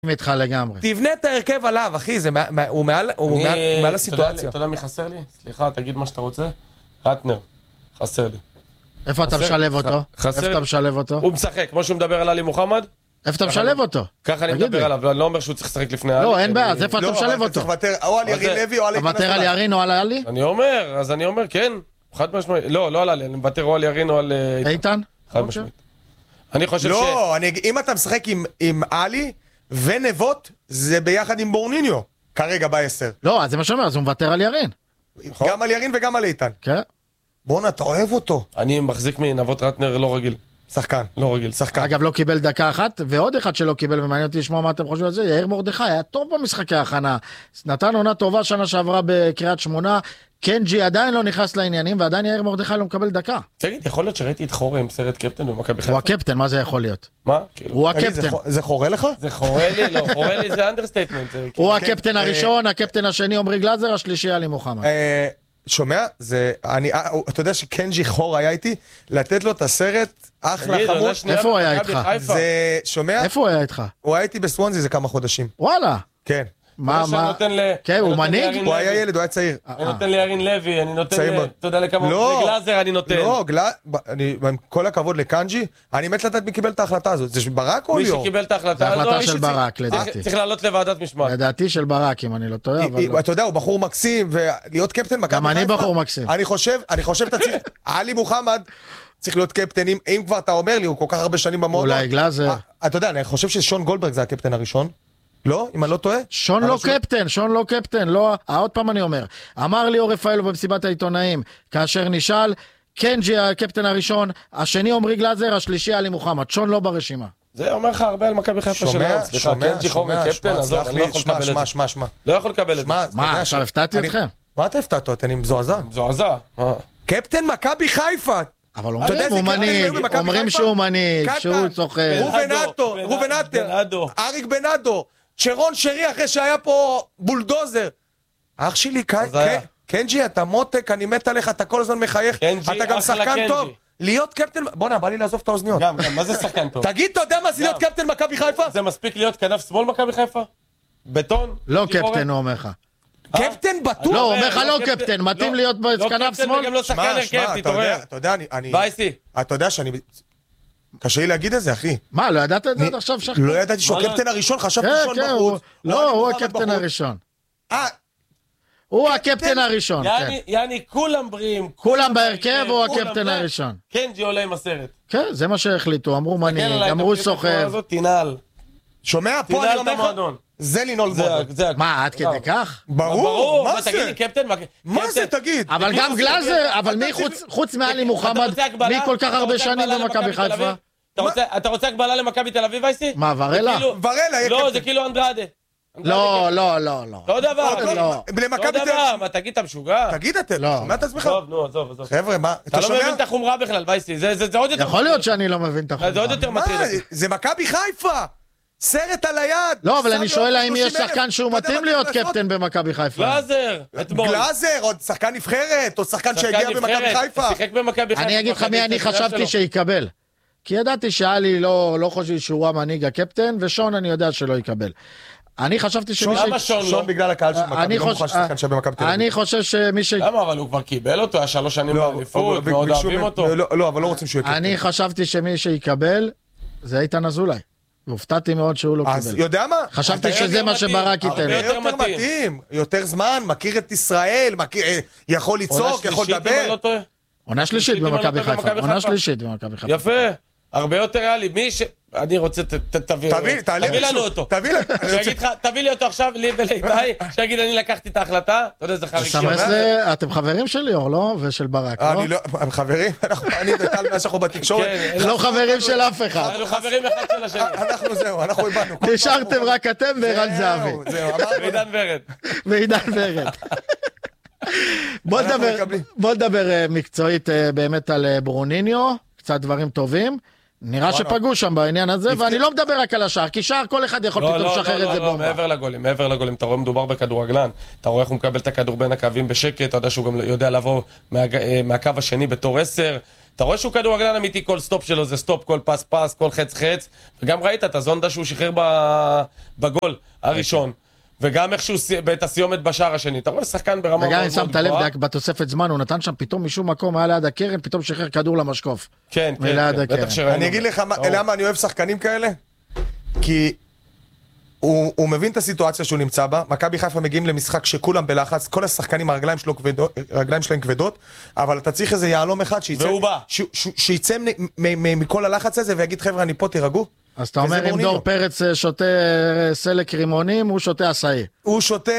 איתך לגמרי. תבנה את ההרכב עליו, אחי, הוא מעל הסיטואציה. אתה יודע מי חסר לי? סליחה, תגיד מה שאתה רוצה. רטנר, חסר לי. איפה אתה משלב אותו? איפה אתה משלב אותו? הוא משחק, כמו שהוא מדבר על עלי מוחמד. איפה אתה משלב אותו? ככה אני מדבר עליו, אני לא אומר שהוא צריך לשחק לפני עלי. לא, אין בעיה, אז איפה אתה משלב אותו? או על ירין לוי או על איתן מוותר על ירין או על עלי? אני אומר, כן. חד משמעית. לא על עלי, אני מוותר או על ירין או על איתן? חד משמעית. אני חושב לא, אם אתה משחק עם עלי ונבות, זה ביחד עם בורניניו. כרגע ב10. לא, אז זה מה שאומר, אז הוא מוותר על ירין. גם על ירין וגם על איתן. כן. בואנה, אתה אוהב אותו. אני מחזיק מנבות רטנר לא רגיל. שחקן. לא רגיל. שחקן. אגב, לא קיבל דקה אחת, ועוד אחד שלא קיבל, ומעניין אותי לשמוע מה אתם חושבים על זה, יאיר מרדכי, היה טוב במשחקי ההכנה. נתן עונה טובה שנה שעברה בקריית שמונה, קנג'י עדיין לא נכנס לעניינים, ועדיין יאיר מרדכי לא מקבל דקה. תגיד, יכול להיות שראיתי את חורה עם סרט קפטן במכבי חיפה? הוא הקפטן, מה זה יכול להיות? מה? הוא הקפטן. זה חורה לך? זה חורה לי, לא, חורה לי זה אנדרסטייטמנט. הוא הקפטן הראשון, הקפטן השני עומרי גלאזר, השלישי עלי מוחמד. שומע? אתה יודע שקנג'י חור היה איתי, לתת לו את הסרט, אחלה חמוד. איפה הוא היה איתך? זה, שומע? איפה הוא היה איתך? הוא היה איתי בסוונזי זה כמה חודשים. וואלה. כן. מה? כן, הוא מנהיג? הוא היה ילד, הוא היה צעיר. אני נותן לירין לוי, אני נותן, אתה יודע לכמה גלאזר אני נותן. לא, עם כל הכבוד לקנג'י, אני מת לדעת מי קיבל את ההחלטה הזאת. זה ברק או ליאור? מי שקיבל את ההחלטה? זה החלטה של ברק, לדעתי. צריך לעלות לוועדת משמעת. לדעתי של ברק, אם אני לא טועה. אתה יודע, הוא בחור מקסים, ולהיות קפטן מכבי חיפה. גם אני בחור מקסים. אני חושב, עלי מוחמד צריך להיות קפטנים, אם כבר אתה אומר לי, הוא כל כך הרבה שנים במועדון. אולי גלאזר. אתה יודע, אני חושב ששון גולדברג זה הקפטן הראשון. לא? אם אני לא טועה? שון לא קפטן, לא, עוד פעם אני אומר, אמר ליאור רפאלו במסיבת העיתונאים, כאשר נשאל, קנג'י הקפטן הראשון, השני עומרי גלאזר, השלישי עלי מוחמד, שון לא ברשימה. זה אומר לך הרבה על מכבי חיפה שלנו. סליחה, קנג'י חומר קפטן, עזוב, אני לא יכול לקבל את זה. לא יכול לקבל את זה. מה, עכשיו הפתעתי אתכם? מה אתה הפתעת? אני מזועזע. מזועזע. קפטן מכבי חיפה! אבל אומרים שהוא מנהיג, שהוא צוחק. רובן עטר, אריק בנאדו, שרון שרי אחרי שהיה פה בולדוזר. אח שלי, קנג'י, אתה מותק, אני מת עליך, אתה כל הזמן מחייך, אתה גם שחקן טוב. להיות קפטן, בוא'נה, בא לי לעזוב את האוזניות. גם, מה זה שחקן טוב? תגיד, אתה יודע מה זה להיות קפטן מכבי חיפה? זה מספיק להיות כנף שמאל מכבי חיפה? בטון? לא קפטן, הוא אומר לך. קפטן בטוח? לא, הוא אומר לך לא קפטן, מתאים להיות כנף שמאל? לא קפטן וגם לא שחקן הרכב, תתעורר. אתה יודע, וייסי. אתה יודע שאני... קשה לי להגיד את זה, אחי. מה, לא ידעת את זה עד עכשיו שחקן? לא ידעתי שהוא הקפטן הראשון, חשבתי שון בחוץ. לא, הוא הקפטן הראשון. הוא הקפטן הראשון. יעני, כולם בריאים. כולם בהרכב, הוא הקפטן הראשון. קנג'י עולה עם הסרט. כן, זה מה שהחליטו, אמרו מנהיג, אמרו סוחב. תינעל. שומע? פה אני אומר לך, זה לנעול מועדון. מה, עד כדי כך? ברור, מה זה? תגיד לי, קפטן, מה זה, תגיד? אבל גם גלאזר, אבל מי חוץ מעלי מוחמד, מי כל כך הרבה שנים במכבי חיפה? אתה רוצה הקבלה למכבי תל אביב, וייסי? מה, ורלה? ורלה, לא, זה כאילו אנדרדה. לא. לא דבר. למכבי תל אביב. מה, תגיד, אתה משוגע? תגיד אתה, מה אתה עצמך? טוב, נו, עזוב. חבר'ה, מה? אתה לא מבין את החומרה בכלל, וייסי. זה עוד יותר... יכול להיות שאני לא מבין את החומרה. זה עוד יותר מטריד אותי. זה מכבי חיפה! סרט על היד! לא, אבל אני שואל האם יש שחקן שהוא מתאים להיות קפטן במכבי חיפה. גלאזר, גלאזר, עוד שחקן נבחרת, או שחקן שהגיע במכבי חיפה. אני אגיד לך מי אני חשבתי שיקבל. כי ידעתי שאלי לא חושב שהוא המנהיג הקפטן, ושון אני יודע שלא יקבל. אני חשבתי למה שון בגלל הקהל של מכבי, לא מוכן ששחקן שבמכבי תל אביב. אני חושב שמי למה? אבל הוא כבר קיבל אותו, היה 3 שנים באליפות, מאוד אוהבים אותו. לא, אבל לא רוצים שהוא יקבל. אני חשבתי שמי שיקבל, זה איתן אזולאי. והופתעתי מאוד שהוא לא אז קיבל. יודע מה? חשבתי שזה מה שברק ייתן. יותר מתאים, יותר זמן, מכיר את ישראל, יכול לצעוק, יכול לדבר. עונה שלישית במכבי חיפה. יפה, הרבה יותר ריאלי. מי ש... אני רוצה, תביא לנו אותו. תביא לי אותו עכשיו, לי ולאיתי, שיגיד אני לקחתי את ההחלטה. אתה יודע, זה חריג. אתם חברים שלי או לא? ושל ברק, לא? הם חברים? אני וטל מאז שאנחנו בתקשורת. לא חברים של אף אחד. אנחנו חברים אחד של השני. אנחנו זהו, אנחנו איבדנו. נשארתם רק אתם וערן זהבי. ועידן ורד. בוא נדבר מקצועית באמת על ברוניניו, קצת דברים טובים. נראה שפגעו שם בעניין הזה, ואני לא מדבר רק על השער, כי שער כל אחד יכול פתאום לשחרר את זה בומבה. מעבר לגולים, אתה רואה מדובר בכדורגלן, אתה רואה איך הוא מקבל את הכדור בין הקווים בשקט, אתה יודע שהוא גם יודע לבוא מהקו השני בתור 10, אתה רואה שהוא כדורגלן אמיתי, כל סטופ שלו זה סטופ, כל פס פס, כל חץ חץ, וגם ראית את הזונדה שהוא שחרר בגול הראשון, וגם איכשהו את הסיומת בשער השני, אתה רואה שחקן ברמה וגם אם שמת לב, בתוספת זמן, הוא נתן שם פתאום משום מקום, היה ליד הקרן, פתאום שחרר כדור למשקוף. כן, בטח שראינו. אני אגיד לך למה אני אוהב שחקנים כאלה, כי הוא מבין את הסיטואציה שהוא נמצא בה, מכבי חיפה מגיעים למשחק שכולם בלחץ, כל השחקנים הרגליים שלהם כבדות, אבל אתה צריך איזה יעלום אחד שיצא מכל הלחץ הזה ויגיד חבר'ה אני פה תירגעו. אז אתה אומר אם דור פרץ שותה סלק רימונים, הוא שותה עשאי. הוא שותה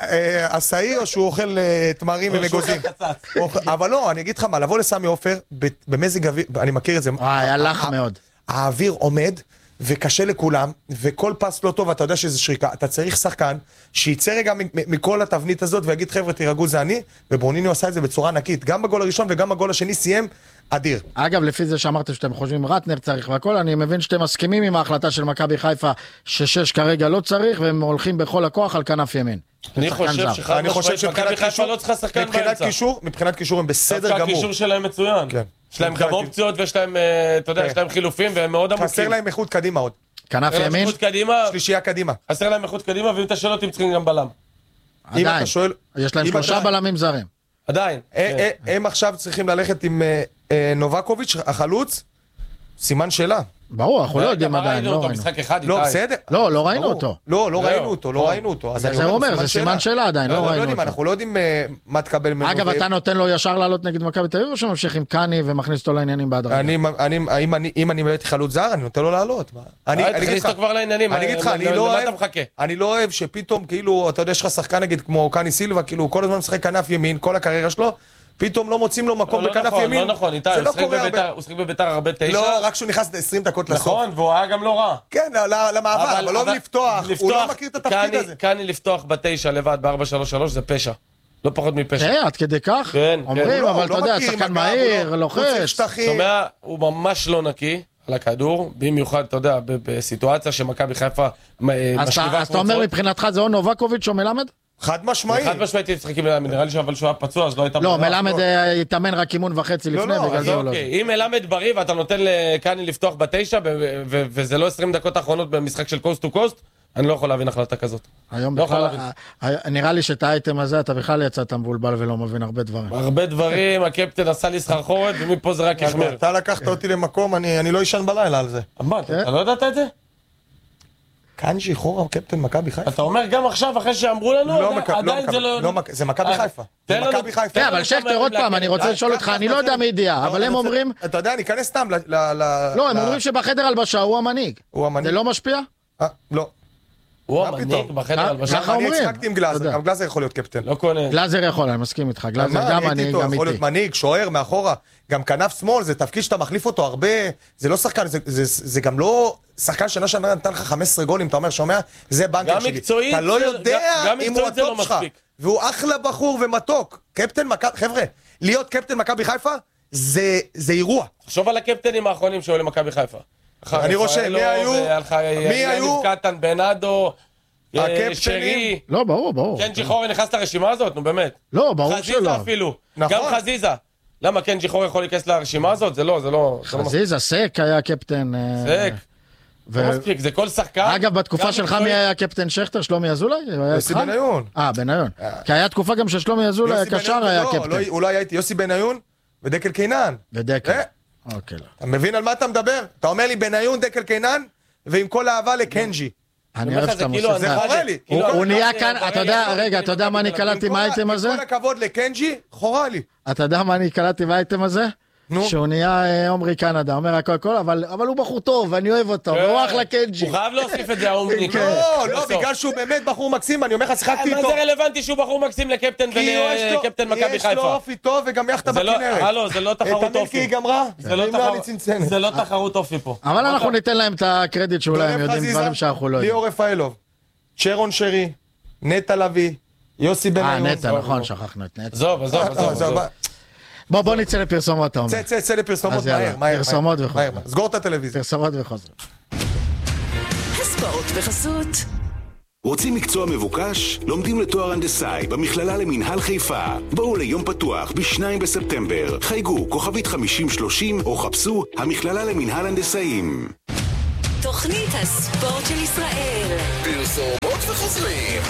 עשאי או שהוא אוכל תמרים ומגוזים. אבל לא, אני אגיד לך מה, לבוא לסמי עופר במזג אוויר, אני מכיר את זה. היה לך מאוד. האוויר עומד וקשה לכולם, וכל פס לא טוב, אתה יודע שזה שריקה, אתה צריך שחקן שיצא רגע מכל התבנית הזאת ויגיד חבר'ה תירגעו זה אני, וברוניניו עשה את זה בצורה ענקית, גם בגול הראשון וגם בגול השני סיים אדיר. אגב, לפי זה שאמרתם שאתם חושבים רטנר צריך והכל, אני מבין שאתם מסכימים עם ההחלטה של מכבי חיפה ששש כרגע לא צריך, והם הולכים בכל הכוח על כנף ימין. אני חושב שמכבי חיפה לא צריכה שחקן באמצע. מבחינת קישור הם בסדר גמור. הקישור שלהם מצוין. יש להם גם אופציות ויש להם, אתה יודע, יש להם חילופים והם מאוד עמוקים. חסר להם איכות קדימה עוד. כנף ימין? שלישייה קדימה. חסר להם איכות קדימה, ואם אתה שואל אותי, הם צריכים גם בלם. עדיין. יש להם 3 בלמים זרים. עדיין. הם עכשיו צריכים ללכת עם נובקוביץ', החלוץ, סימן שאלה. ברור, אנחנו לא יודעים עדיין. ראינו אותו משחק אחד. לא, בסדר. לא ראינו אותו. לא ראינו אותו. זה אומר, זה סימן שאלה עדיין, לא ראינו אותו. אנחנו לא יודעים מה תקבל ממנו. אגב, אתה נותן לו ישר לעלות נגד מכבי תל אביב, או שממשיך עם קני ומכניס אותו לעניינים בהדרגה? אם אני באמת חלוץ זר, אני נותן לו לעלות. תכניס אותו כבר לעניינים. אני אגיד לך, אני לא אוהב שפתאום, כאילו, אתה יודע, יש לך שחקן נגיד כמו קני סילבה, כאילו, כל הזמן משחק כנף ימין, כל הקריירה שלו, פתאום לא מוצאים לו מקום בכנף ימין. לא נכון, איתי, הוא שחק בביתר הרבה 9. לא, רק שהוא נכנס 20 דקות לסוף. נכון, והוא היה גם לא רע. כן, למעבר, אבל לא לפתוח, הוא לא מכיר את התפקיד הזה. קני לפתוח ב9 לבד ב4-3-3 זה פשע. לא פחות מפשע. עד כדי כך? כן. אומרים, אבל אתה יודע, שחקן מהיר, לוחש. שומע, הוא ממש לא נקי על הכדור, במיוחד, אתה יודע, בסיטואציה שמכבי חיפה משכיבה קבוצות. אז אתה אומר מבחינתך זה או נובקוביץ' או מלמד? חד משמעי. חד משמעית יצחקים מלמד, נראה לי אבל שהוא היה פצוע, אז לא הייתה... לא, מלמד יתאמן רק אימון וחצי לפני, בגלל זה הוא לא... אם מלמד בריא ואתה נותן לקני לפתוח ב9, וזה לא 20 דקות האחרונות במשחק של קוסט טו קוסט, אני לא יכול להבין החלטה כזאת. היום בכלל, נראה לי שאת האייטם הזה, אתה בכלל יצאת מבולבל ולא מבין הרבה דברים. הרבה דברים, הקפטן עשה לי סחרחורת, ומפה זה רק יחמר. אתה לקחת אותי למקום, אני לא ישן בלילה על זה. מה, אתה לא ידעת את זה? קנג'י חורה קפטן מכבי חיפה. אתה אומר גם עכשיו אחרי שאמרו לנו, עדיין זה לא... זה מכבי חיפה. זה מכבי חיפה. אבל שכתר עוד פעם, אני רוצה לשאול אותך, אני לא יודע מי ידיעה, אבל הם אומרים... אתה יודע, אני אכנס סתם לא, הם אומרים שבחדר הלבשה הוא המנהיג. זה לא משפיע? לא. הוא המנהיג בחדר הלבשה. אני הצחקתי עם גלאזר, גם גלאזר יכול להיות קפטן. לא קונה. גלאזר יכול, אני מסכים איתך. גלאזר גם מנהיג אמיתי. יכול להיות מנהיג, שוער, מאחורה. גם כנף שמאל, זה תפקיד שאתה מחליף אותו הרבה. זה לא שחקן, זה גם לא שחקן שנה נתן לך 15 גולים, אתה אומר, שומע? זה בנקר שלי. אתה לא יודע אם הוא הטופ שלך. והוא אחלה בחור ומתוק. קפטן מכבי, חבר'ה, להיות קפטן מכבי חיפה, זה אירוע. תחשוב על הקפטנים האחרונים שעולים מכבי חיפה. אני רושם, מי היו? קטן, בנאדו, שרי. לא, ברור. קנג'י חורי נכנס לרשימה הזאת, נו באמת. לא, ברור שלא. חזיזה אפילו, גם חזיזה. למה קנג'י חורי יכול להיכנס לרשימה הזאת? זה לא. חזיזה, סק היה קפטן. סק. לא מספיק, זה כל שחקן. אגב, בתקופה שלך מי היה קפטן שכטר? שלומי אזולאי? יוסי בניון. בניון. כי היה תקופה גם ששלומי אזולאי הקשר היה קפטן. אולי הייתי יוסי בניון ודקל קינן. אוקיי. אתה מבין על מה אתה מדבר? אתה אומר לי בניון, דקל קינן, ועם כל האהבה לקנג'י. אני אוהב שאתה מוסר. זה חורה לי. הוא נהיה כאן, אתה יודע, רגע, אתה יודע מה אני קלטתי מהאייטם הזה? עם כל הכבוד לקנג'י, חורה לי. אתה יודע מה אני קלטתי מהאייטם הזה? שהוא נהיה עומרי קנדה, אומר הכל, אבל הוא בחור טוב, ואני אוהב אותו, והוא אחלה קנג'י. הוא חייב להוסיף את זה, העומרי. לא, בגלל שהוא באמת בחור מקסים, אני אומר לך, שחקתי איתו. מה זה רלוונטי שהוא בחור מקסים לקפטן ולקפטן מכבי חיפה? יש לו אופי טוב וגם יחת בכנרת. הלו, זה לא תחרות אופי. זה לא תחרות אופי פה. אבל אנחנו ניתן להם את הקרדיט שאולי הם יודעים דברים שאנחנו לא יודעים. ליאור רפאלוב, צ'רון שרי, נטע לביא, יוסי בניון. נטע, נכון, שכחנו את נטע. עזוב. בוא נצא לפרסומות, אתה אומר. צא לפרסומות מהר. פרסומות וחוזר. סגור את הטלוויזיה. פרסומות וחוזר. הספורט בחסות רוצים מקצוע מבוקש? לומדים לתואר הנדסאי במכללה למינהל חיפה. בואו ליום פתוח ב-2 בספטמבר. חייגו כוכבית 5030 או חפשו המכללה למינהל הנדסאים. תוכנית הספורט של ישראל. פרסומות וחוזרים.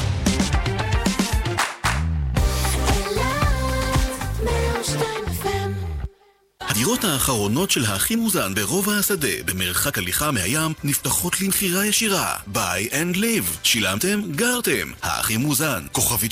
הדירות האחרונות של האחים מוזן ברובע השדה במרחק הליכה מהים נפתחות למחירה ישירה. Buy and live. שילמתם? גרתם. האחים מוזן. כוכבית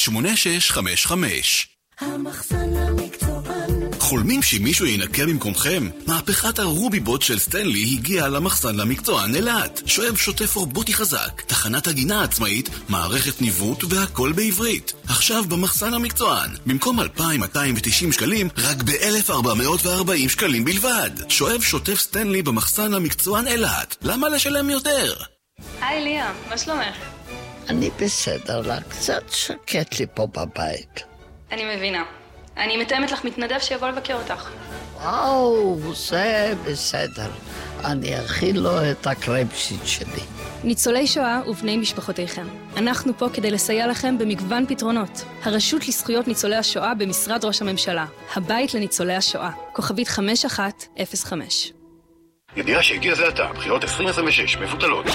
8655. המחסן המקצוען. חולמים שמישהו ינקה במקומכם? מהפכת הרוביבוט של סטנלי הגיעה למחסן למקצוען אילת. שואב שוטף רובוטי חזק, תחנת הגינה עצמאית, מערכת ניווט והכל בעברית. עכשיו במחסן המקצוען, במקום 2,290 שקלים, רק ב-1,440 שקלים בלבד. שואב שוטף סטנלי במחסן המקצוען אילת. למה לשלם יותר? היי ליה, מה שלומך? אני בסדר לה, קצת שקט לי פה בבית. אני מבינה. אני מתאמת לך מתנדב שיבוא לבקר אותך. וואו, זה בסדר. אני אכין לו את הקרפשיט שלי. ניצולי שואה ובני משפחותיכם. אנחנו פה כדי לסייע לכם במגוון פתרונות. הרשות לזכויות ניצולי השואה במשרד ראש הממשלה. הבית לניצולי השואה. כוכבית 5105. ידיעה שהגיע זה עתה, בחירות 2026 מבוטלות.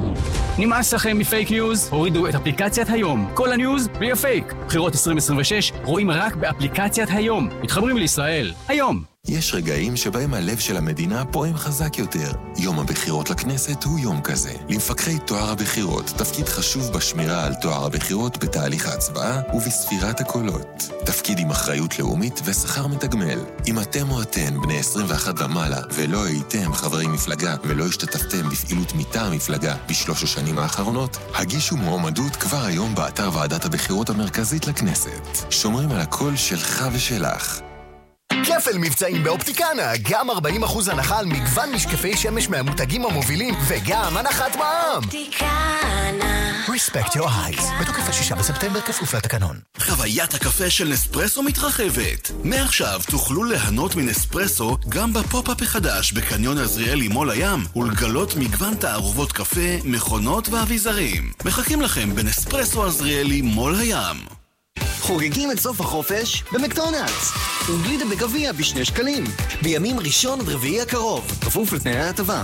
נמאס לכם מפייק ניוז? הורידו את אפליקציית היום. כל הניוז בלי הפייק. בחירות 2026 רואים רק באפליקציית היום. מתחברים לישראל. היום. יש רגעים שבהם הלב של המדינה פועם חזק יותר. יום הבחירות לכנסת הוא יום כזה. למפקחי טוהר הבחירות, תפקיד חשוב בשמירה על טוהר הבחירות בתהליך ההצבעה ובספירת הקולות. תפקיד עם אחריות לאומית ושכר מתגמל. אם אתם או אתן בני 21 ומעלה ולא הייתם חברי מפלגה ולא השתתפתם בפעילות מטעם מפלגה בשלוש השנים האחרונות, הגישו מועמדות כבר היום באתר ועדת הבחירות המרכזית לכנסת. שומרים על הקול שלך ושלך. כפל מבצעים באופטיקנה, גם 40% הנחה על מגוון משקפי שמש מהמותגים המובילים וגם הנחת מע"מ. אופטיקנה. Respect your eyes. בתוקף 6 בספטמבר כפוף לתקנון. חוויית הקפה של נספרסו מתרחבת. מעכשיו תוכלו ליהנות מנספרסו גם בפופ-אפ החדש בקניון עזריאלי מול הים ולגלות מגוון תערובות קפה, מכונות ואביזרים. מחכים לכם בנספרסו עזריאלי מול הים. חוגגים את סוף החופש במקדונלדס. וגלידה בגביע ב2 שקלים. בימים ראשון ורביעי הקרוב. כפוף לתנאי ההטבה.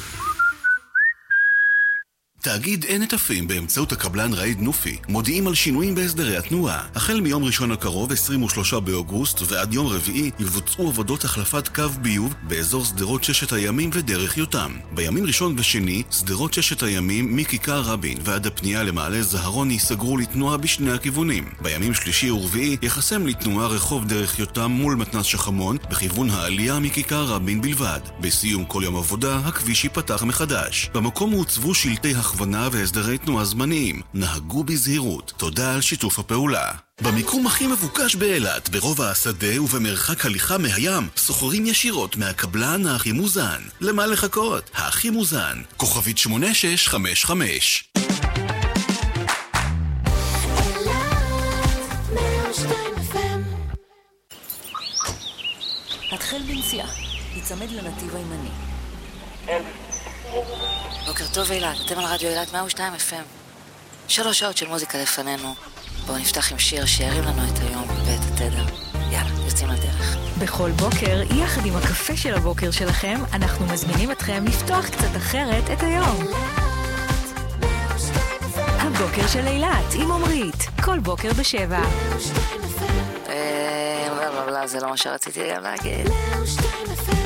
תאגיד אין נטפים באמצעות הקבלן רעיד נופי מודיעים על שינויים בהסדרי התנועה. החל מיום ראשון הקרוב 23 באוגוסט ועד יום רביעי יבוצעו עבודות החלפת קו ביוב באזור סדרות ששת הימים ודרך יותם. בימים ראשון ושני סדרות ששת הימים מכיכר רבין ועד הפנייה למעלה זהרון ייסגרו לתנועה בשני הכיוונים. בימים שלישי ורביעי יחסם לתנועה רחוב דרך יותם מול מתנ"ס שחמון בכיוון העלייה מכיכר רבין בלבד. בסיום כל יום עבודה הכביש ייפתח מחדש. במקום הוצבו שלטי הכוונה והסדרי תנועה זמניים. נהגו בזהירות. תודה על שיתוף הפעולה. במיקום הכי מבוקש באילת, ברובע השדה ובמרחק הליכה מהים, סוחרים ישירות מהקבלן האחים מוזן. למה לחכות? האחים מוזן. כוכבית 8655. התחל בנסיעה. יצמד לנתיב הימני. בוקר טוב אילת, אתם על רדיו אילת 102 FM. 3 שעות של מוזיקה לפנינו. בואו נפתח עם שיר שירים לנו את היום ואת התדר. יאללה, יוצאים לדרך. בכל בוקר, יחד עם הקפה של הבוקר שלכם, אנחנו מזמינים אתכם לפתוח קצת אחרת את היום. הבוקר של אילת עם עומרית, כל בוקר ב7. זה לא מה שרציתי גם להגיד.